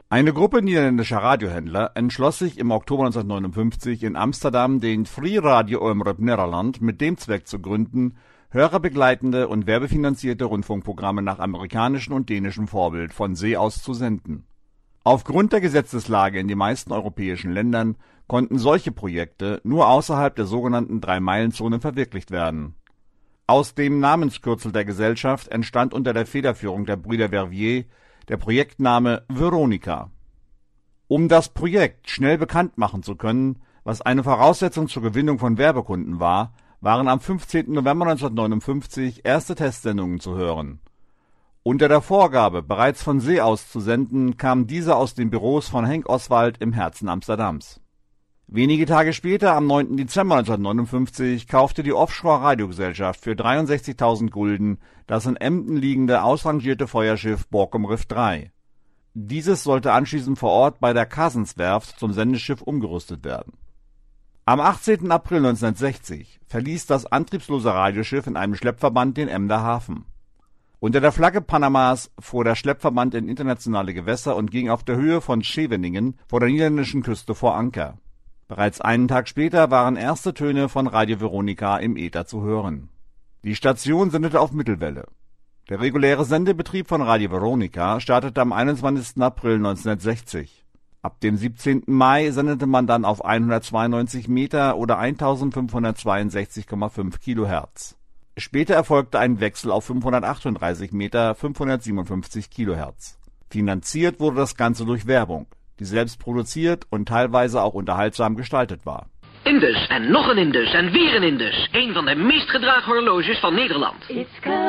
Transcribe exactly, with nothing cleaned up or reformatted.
Eine Gruppe niederländischer Radiohändler entschloss sich im Oktober neunzehnhundertneunundfünfzig in Amsterdam, den Free Radio Omroep Nederland mit dem Zweck zu gründen, hörerbegleitende und werbefinanzierte Rundfunkprogramme nach amerikanischem und dänischem Vorbild von See aus zu senden. Aufgrund der Gesetzeslage in den meisten europäischen Ländern konnten solche Projekte nur außerhalb der sogenannten Drei-Meilen-Zone verwirklicht werden. Aus dem Namenskürzel der Gesellschaft entstand unter der Federführung der Brüder Verviers der Projektname Veronica. Um das Projekt schnell bekannt machen zu können, was eine Voraussetzung zur Gewinnung von Werbekunden war, waren am fünfzehnten November neunzehnhundertneunundfünfzig erste Testsendungen zu hören. Unter der Vorgabe, bereits von See aus zu senden, kamen diese aus den Büros von Henk Oswald im Herzen Amsterdams. Wenige Tage später, am neunten Dezember neunzehnhundertneunundfünfzig, kaufte die Offshore-Radiogesellschaft für dreiundsechzigtausend Gulden das in Emden liegende ausrangierte Feuerschiff Borkum Riff drei. Dieses sollte anschließend vor Ort bei der Casenswerft zum Sendeschiff umgerüstet werden. Am achtzehnten April neunzehnhundertsechzig verließ das antriebslose Radioschiff in einem Schleppverband den Emder Hafen. Unter der Flagge Panamas fuhr der Schleppverband in internationale Gewässer und ging auf der Höhe von Scheveningen vor der niederländischen Küste vor Anker. Bereits einen Tag später waren erste Töne von Radio Veronica im Äther zu hören. Die Station sendete auf Mittelwelle. Der reguläre Sendebetrieb von Radio Veronica startete am einundzwanzigsten April neunzehnhundertsechzig. Ab dem siebzehnten Mai sendete man dann auf hundertzweiundneunzig Meter oder eintausendfünfhundertzweiundsechzig Komma fünf Kilohertz. Später erfolgte ein Wechsel auf fünfhundertachtunddreißig Meter, fünfhundertsiebenundfünfzig Kilohertz. Finanziert wurde das Ganze durch Werbung, die selbst produziert und teilweise auch unterhaltsam gestaltet war. Indus en nog een Indus en weer een Indus. Een van de meest gedragen horloges van Nederland.